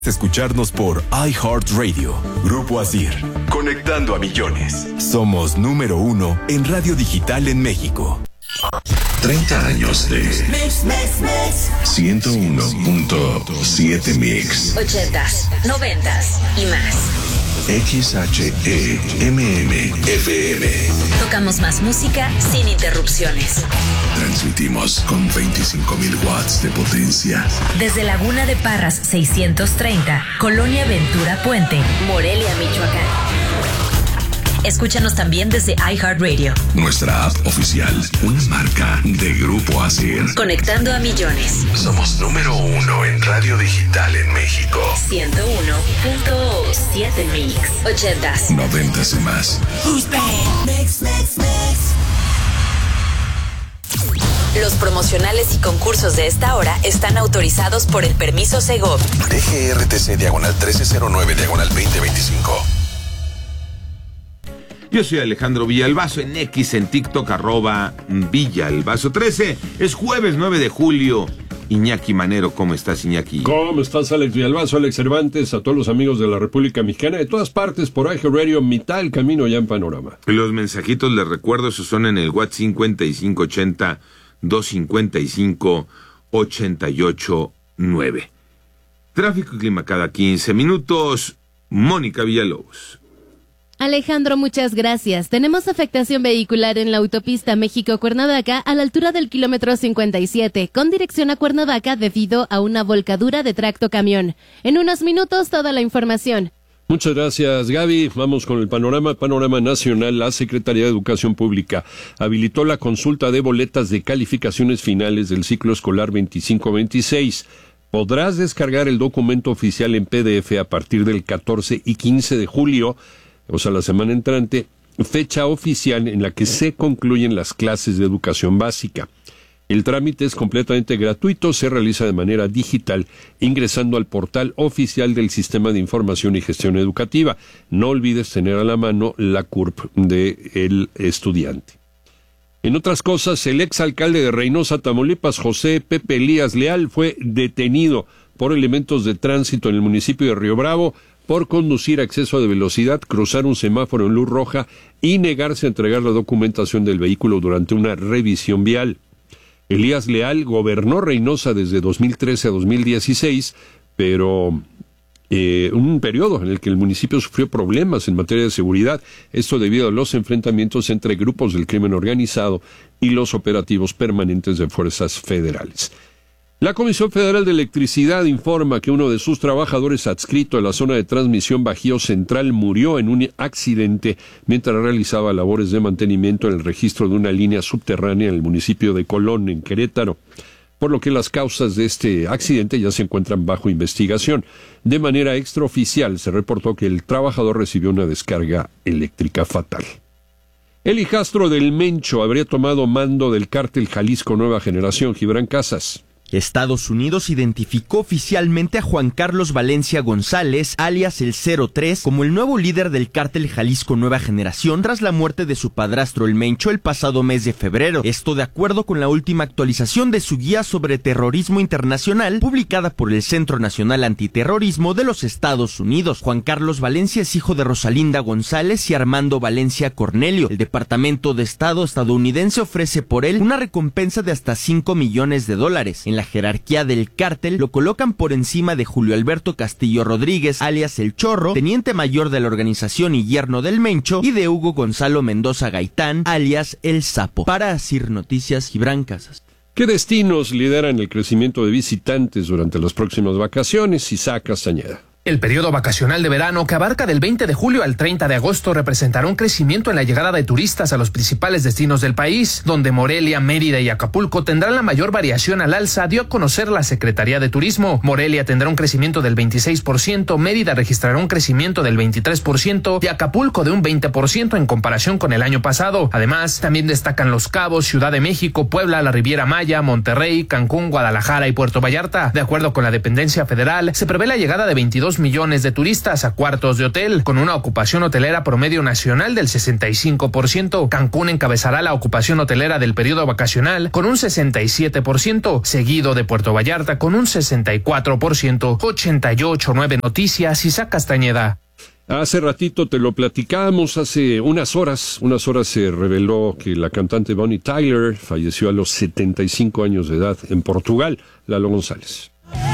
Escucharnos por iHeartRadio, Grupo Asir, conectando a millones. Somos número 1 en radio digital en México. 30 años de 101.7 Mix. 80s, 90s y más. XHEMM FM. Tocamos más música sin interrupciones. Transmitimos con 25,000 watts de potencia. Desde Laguna de Parras 630, Colonia Ventura Puente, Morelia, Michoacán. Escúchanos también desde iHeartRadio. Nuestra app oficial, una marca de Grupo Asir. Conectando a millones. Somos número 1 en radio digital en México. 101.7 Mix. 80s, 90s y más. Los promocionales y concursos de esta hora están autorizados por el permiso Segov. DGRTC /1309/2025. Yo soy Alejandro Villalbazo en X, en TikTok, @Villalbazo13. Es jueves 9 de julio. Iñaki Manero, ¿cómo estás, Iñaki? ¿Cómo estás, Alex Villalbazo, Alex Cervantes? A todos los amigos de la República Mexicana, de todas partes, por iHeartRadio, mitad del camino ya en Panorama. Los mensajitos, les recuerdo, esos son en el WhatsApp 5580-255-889. Tráfico y clima cada 15 minutos. Mónica Villalobos. Alejandro, muchas gracias. Tenemos afectación vehicular en la autopista México-Cuernavaca a la altura del kilómetro 57, con dirección a Cuernavaca debido a una volcadura de tracto camión. En unos minutos, toda la información. Muchas gracias, Gaby. Vamos con el panorama nacional. La Secretaría de Educación Pública habilitó la consulta de boletas de calificaciones finales del ciclo escolar 25-26. Podrás descargar el documento oficial en PDF a partir del 14 y 15 de julio, o sea, la semana entrante, fecha oficial en la que se concluyen las clases de educación básica. El trámite es completamente gratuito, se realiza de manera digital, ingresando al portal oficial del Sistema de Información y Gestión Educativa. No olvides tener a la mano la CURP del estudiante. En otras cosas, el exalcalde de Reynosa, Tamaulipas, José Pepe Elías Leal, fue detenido por elementos de tránsito en el municipio de Río Bravo por conducir a exceso de velocidad, cruzar un semáforo en luz roja y negarse a entregar la documentación del vehículo durante una revisión vial. Elías Leal gobernó Reynosa desde 2013 a 2016, pero un periodo en el que el municipio sufrió problemas en materia de seguridad, esto debido a los enfrentamientos entre grupos del crimen organizado y los operativos permanentes de fuerzas federales. La Comisión Federal de Electricidad informa que uno de sus trabajadores adscrito a la zona de transmisión Bajío Central murió en un accidente mientras realizaba labores de mantenimiento en el registro de una línea subterránea en el municipio de Colón, en Querétaro, por lo que las causas de este accidente ya se encuentran bajo investigación. De manera extraoficial se reportó que el trabajador recibió una descarga eléctrica fatal. El hijastro del Mencho habría tomado mando del cártel Jalisco Nueva Generación, Gibran Casas. Estados Unidos identificó oficialmente a Juan Carlos Valencia González, alias el 03, como el nuevo líder del cártel Jalisco Nueva Generación tras la muerte de su padrastro el Mencho el pasado mes de febrero. Esto de acuerdo con la última actualización de su guía sobre terrorismo internacional, publicada por el Centro Nacional Antiterrorismo de los Estados Unidos. Juan Carlos Valencia es hijo de Rosalinda González y Armando Valencia Cornelio. El Departamento de Estado estadounidense ofrece por él una recompensa de hasta $5 millones. En la jerarquía del cártel lo colocan por encima de Julio Alberto Castillo Rodríguez, alias El Chorro, teniente mayor de la organización y yerno del Mencho, y de Hugo Gonzalo Mendoza Gaitán, alias El Sapo. Para Asir Noticias, Gibran Casas. ¿Qué destinos lideran el crecimiento de visitantes durante las próximas vacaciones? Isaac Castañeda. El periodo vacacional de verano, que abarca del 20 de julio al 30 de agosto, representará un crecimiento en la llegada de turistas a los principales destinos del país, donde Morelia, Mérida y Acapulco tendrán la mayor variación al alza, dio a conocer la Secretaría de Turismo. Morelia tendrá un crecimiento del 26%, Mérida registrará un crecimiento del 23% y Acapulco de un 20% en comparación con el año pasado. Además, también destacan Los Cabos, Ciudad de México, Puebla, la Riviera Maya, Monterrey, Cancún, Guadalajara y Puerto Vallarta. De acuerdo con la dependencia federal, se prevé la llegada de 22 2 millones de turistas a cuartos de hotel, con una ocupación hotelera promedio nacional del 65%. Cancún encabezará la ocupación hotelera del periodo vacacional con un 67%, seguido de Puerto Vallarta con un 64%. 88.9 Noticias, Isaac Castañeda. Hace ratito te lo platicábamos, hace unas horas se reveló que la cantante Bonnie Tyler falleció a los 75 años de edad en Portugal. Lalo González.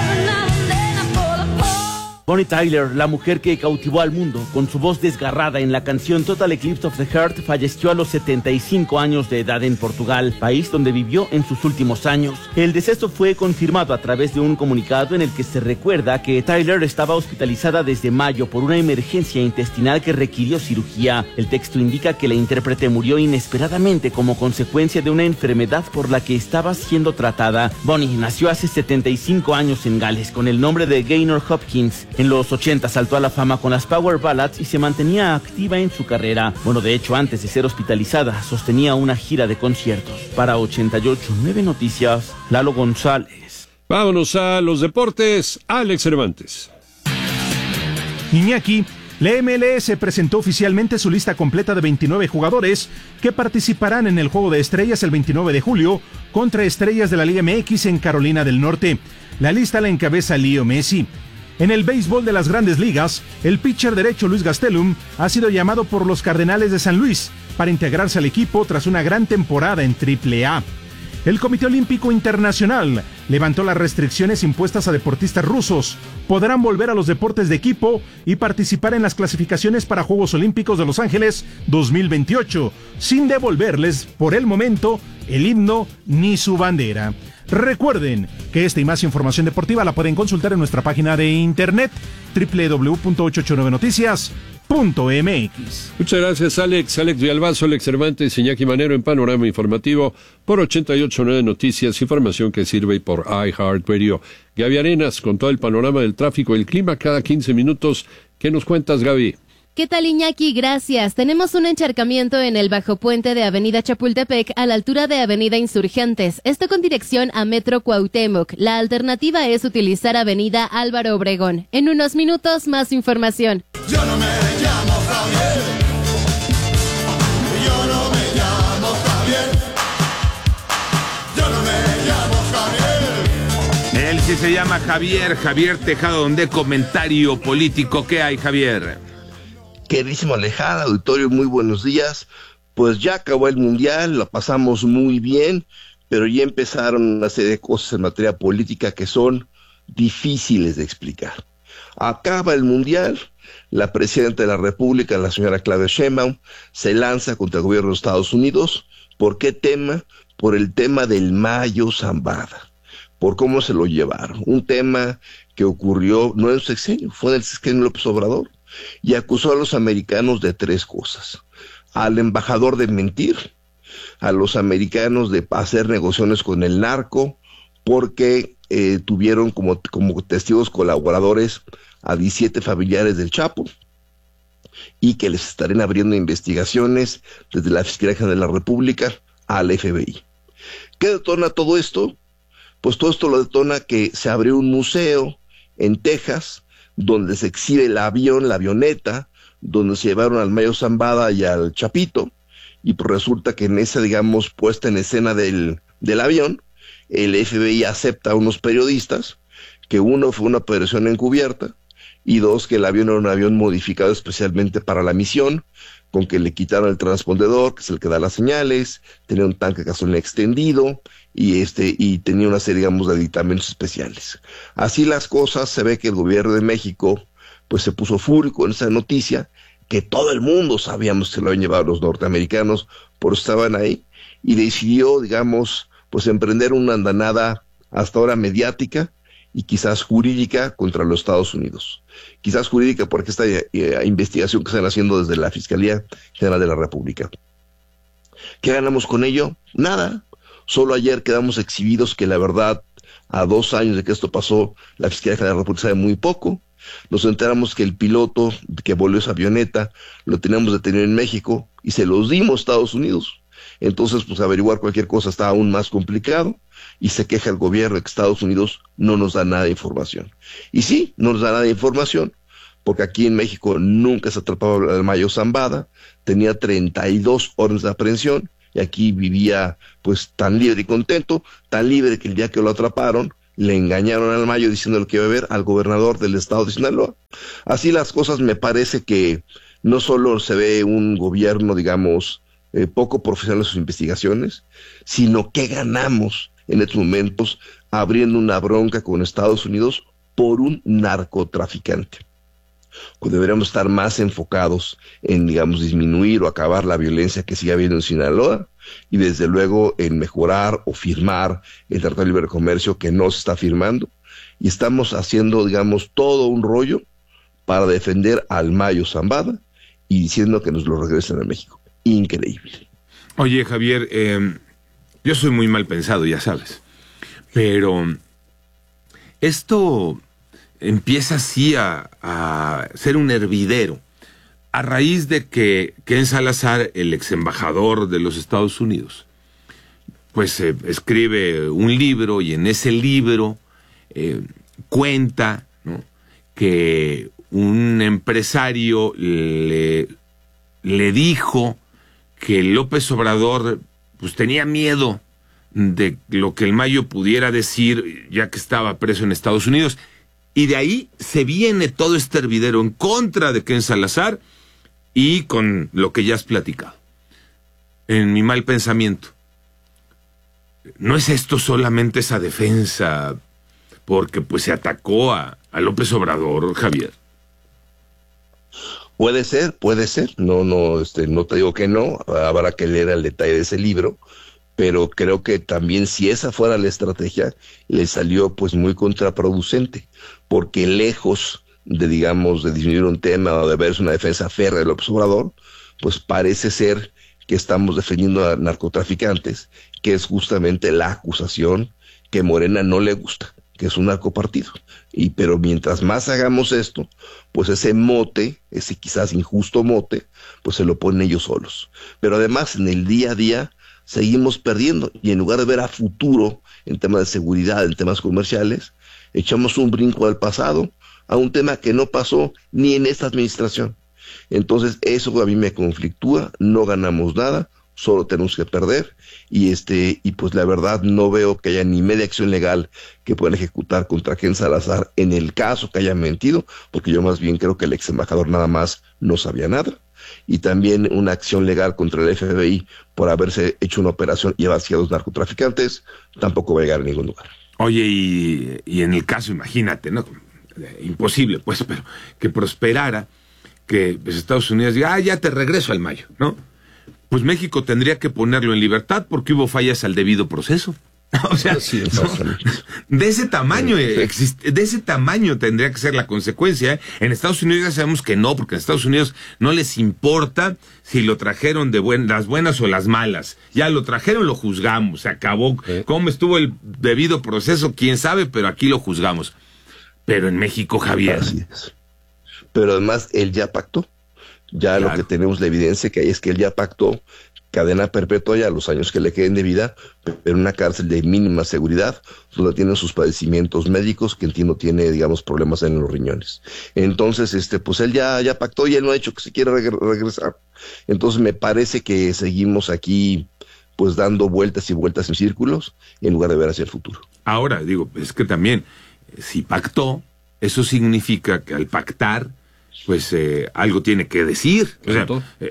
Bonnie Tyler, la mujer que cautivó al mundo con su voz desgarrada en la canción Total Eclipse of the Heart, falleció a los 75 años de edad en Portugal, país donde vivió en sus últimos años. El deceso fue confirmado a través de un comunicado en el que se recuerda que Tyler estaba hospitalizada desde mayo por una emergencia intestinal que requirió cirugía. El texto indica que la intérprete murió inesperadamente como consecuencia de una enfermedad por la que estaba siendo tratada. Bonnie nació hace 75 años en Gales con el nombre de Gaynor Hopkins. En los 80 saltó a la fama con las Power Ballads y se mantenía activa en su carrera. Bueno, de hecho, antes de ser hospitalizada, sostenía una gira de conciertos. Para 88.9 Noticias, Lalo González. Vámonos a los deportes, Alex Cervantes. Iñaki, la MLS presentó oficialmente su lista completa de 29 jugadores que participarán en el Juego de Estrellas el 29 de julio contra Estrellas de la Liga MX en Carolina del Norte. La lista la encabeza Leo Messi. En el béisbol de las Grandes Ligas, el pitcher derecho Luis Gastelum ha sido llamado por los Cardenales de San Luis para integrarse al equipo tras una gran temporada en AAA. El Comité Olímpico Internacional levantó las restricciones impuestas a deportistas rusos. Podrán volver a los deportes de equipo y participar en las clasificaciones para Juegos Olímpicos de Los Ángeles 2028, sin devolverles, por el momento, el himno ni su bandera. Recuerden que esta y más información deportiva la pueden consultar en nuestra página de internet www.889noticias.mx. Muchas gracias, Alex Villalbazo, Alex Cervantes, Iñaki Manero en Panorama Informativo por 88.9 Noticias, información que sirve por iHeartRadio. Gaby Arenas con todo el panorama del tráfico y el clima cada 15 minutos. ¿Qué nos cuentas, Gaby? ¿Qué tal, Iñaki? Gracias. Tenemos un encharcamiento en el bajo puente de Avenida Chapultepec a la altura de Avenida Insurgentes. Esto con dirección a Metro Cuauhtémoc. La alternativa es utilizar Avenida Álvaro Obregón. En unos minutos, más información. Yo no me llamo Javier. Yo no me llamo Javier. Yo no me llamo Javier. Él sí se llama Javier Tejado, donde comentario político. ¿Qué hay, Javier? Queridísimo Alejandro, auditorio, muy buenos días. Pues ya acabó el Mundial, lo pasamos muy bien, pero ya empezaron una serie de cosas en materia política que son difíciles de explicar. Acaba el Mundial, la presidenta de la República, la señora Claudia Sheinbaum, se lanza contra el gobierno de Estados Unidos. ¿Por qué tema? Por el tema del Mayo Zambada, por cómo se lo llevaron. Un tema que ocurrió no en su sexenio, fue en el sexenio López Obrador. Y acusó a los americanos de 3 cosas: al embajador de mentir, a los americanos de hacer negociaciones con el narco, porque tuvieron como testigos colaboradores a 17 familiares del Chapo, y que les estarán abriendo investigaciones desde la Fiscalía General de la República al FBI. ¿Qué detona todo esto? Pues todo esto lo detona que se abrió un museo en Texas, donde se exhibe el avión, la avioneta, donde se llevaron al Mayo Zambada y al Chapito, y pues resulta que en esa, digamos, puesta en escena del avión, el FBI acepta a unos periodistas, que uno fue una operación encubierta, y 2, que el avión era un avión modificado especialmente para la misión, con que le quitaron el transpondedor, que es el que da las señales, tenía un tanque de gasolina extendido, y tenía una serie, digamos, de aditamentos especiales. Así las cosas, se ve que el gobierno de México pues se puso fúrico en esa noticia, que todo el mundo sabíamos que lo habían llevado los norteamericanos, por eso estaban ahí, y decidió, digamos, pues emprender una andanada hasta ahora mediática y quizás jurídica contra los Estados Unidos. Quizás jurídica porque esta investigación que están haciendo desde la Fiscalía General de la República. ¿Qué ganamos con ello? Nada. Solo ayer quedamos exhibidos que la verdad, a 2 años de que esto pasó, la Fiscalía General de la República sabe muy poco. Nos enteramos que el piloto que voló esa avioneta lo teníamos detenido en México y se los dimos a Estados Unidos. Entonces, pues averiguar cualquier cosa está aún más complicado. y se queja el gobierno de que Estados Unidos no nos da nada de información. Y sí, no nos da nada de información, porque aquí en México nunca se atrapaba al Mayo Zambada, tenía 32 órdenes de aprehensión, y aquí vivía pues tan libre y contento, tan libre que el día que lo atraparon, le engañaron al Mayo diciéndole que iba a ver al gobernador del estado de Sinaloa. Así las cosas, me parece que no solo se ve un gobierno, digamos, poco profesional en sus investigaciones, sino que ganamos en estos momentos abriendo una bronca con Estados Unidos por un narcotraficante. Pues deberíamos estar más enfocados en, digamos, disminuir o acabar la violencia que sigue habiendo en Sinaloa, y desde luego en mejorar o firmar el Tratado de Libre Comercio que no se está firmando, y estamos haciendo, digamos, todo un rollo para defender al Mayo Zambada y diciendo que nos lo regresen a México. Increíble. Oye, Javier, yo soy muy mal pensado, ya sabes, pero esto empieza así a ser un hervidero a raíz de que Ken Salazar, el ex embajador de los Estados Unidos, pues escribe un libro, y en ese libro cuenta, ¿no?, que un empresario le dijo que López Obrador pues tenía miedo de lo que el Mayo pudiera decir ya que estaba preso en Estados Unidos, y de ahí se viene todo este hervidero en contra de Ken Salazar y con lo que ya has platicado. En mi mal pensamiento, ¿no es esto solamente esa defensa porque pues se atacó a López Obrador, Javier? Puede ser, no te digo que no, habrá que leer el detalle de ese libro, pero creo que también si esa fuera la estrategia, le salió pues muy contraproducente, porque lejos de, digamos, de disminuir un tema o de verse una defensa férrea de López Obrador, pues parece ser que estamos defendiendo a narcotraficantes, que es justamente la acusación que Morena no le gusta, que es un narcopartido. Pero mientras más hagamos esto, pues ese mote, ese quizás injusto mote, pues se lo ponen ellos solos. Pero además en el día a día seguimos perdiendo, y en lugar de ver a futuro en temas de seguridad, en temas comerciales, echamos un brinco al pasado, a un tema que no pasó ni en esta administración. Entonces eso a mí me conflictúa, no ganamos nada, solo tenemos que perder, y pues la verdad no veo que haya ni media acción legal que puedan ejecutar contra Ken Salazar en el caso que haya mentido, porque yo más bien creo que el ex embajador nada más no sabía nada, y también una acción legal contra el FBI por haberse hecho una operación y haber sido narcotraficantes, tampoco va a llegar a ningún lugar. Oye, y en el caso, imagínate, ¿no?, imposible, pues, pero que prosperara, que pues, Estados Unidos diga, ya te regreso al Mayo, ¿no? Pues México tendría que ponerlo en libertad porque hubo fallas al debido proceso. O sea, sí, de ese tamaño de ese tamaño tendría que ser la consecuencia, ¿eh? En Estados Unidos ya sabemos que no, porque en Estados Unidos no les importa si lo trajeron de las buenas o las malas. Ya lo trajeron, lo juzgamos, se acabó. ¿Cómo estuvo el debido proceso? Quién sabe, pero aquí lo juzgamos. Pero en México, Javier. Así es. Pero además él ya pactó. Ya claro. Lo que tenemos la evidencia que hay es que él ya pactó cadena perpetua ya los años que le queden de vida, pero en una cárcel de mínima seguridad, donde tienen sus padecimientos médicos, que entiendo tiene, digamos, problemas en los riñones. Entonces, pues él ya pactó y él no ha dicho que se quiere regresar. Entonces me parece que seguimos aquí, pues dando vueltas y vueltas en círculos, en lugar de ver hacia el futuro. Ahora, digo, es que también, si pactó, eso significa que al pactar, pues algo tiene que decir. O sea,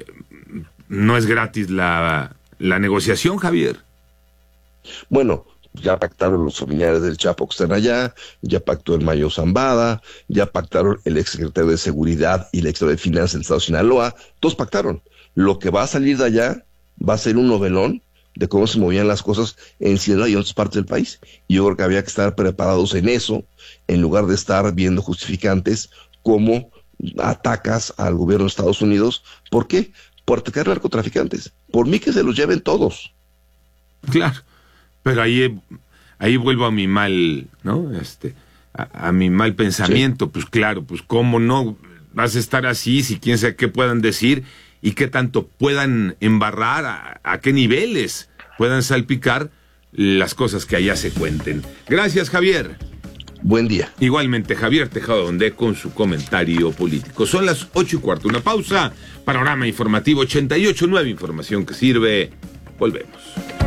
no es gratis la negociación, Javier. Bueno, ya pactaron los familiares del Chapo que están allá, ya pactó el Mayo Zambada, ya pactaron el exsecretario de Seguridad y el exsecretario de Finanzas del Estado de Sinaloa, todos pactaron. Lo que va a salir de allá va a ser un novelón de cómo se movían las cosas en Sinaloa y en otras partes del país. Y yo creo que había que estar preparados en eso, en lugar de estar viendo justificantes como atacas al gobierno de Estados Unidos. ¿Por qué? Por atacar narcotraficantes. Por mí que se los lleven todos. Claro, pero ahí vuelvo a mi mal, ¿no? A mi mal pensamiento. Sí. Pues claro, pues cómo no vas a estar así, si quién sabe qué puedan decir y qué tanto puedan embarrar, a qué niveles puedan salpicar las cosas que allá se cuenten. Gracias, Javier. Buen día. Igualmente, Javier Tejado Ondé con su comentario político. Son las 8:15. Una pausa. Panorama informativo 88.9. Información que sirve. Volvemos.